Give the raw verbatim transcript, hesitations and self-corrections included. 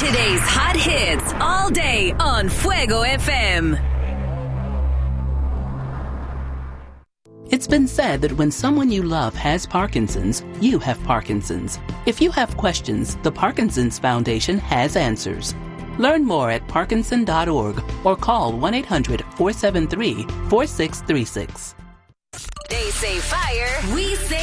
Today's hot hits all day on Fuego F M. It's been said that when someone you love has Parkinson's, you have Parkinson's. If you have questions, the Parkinson's Foundation has answers. Learn more at parkinson dot org or call one eight hundred four seven three four six three six. They say fire, we say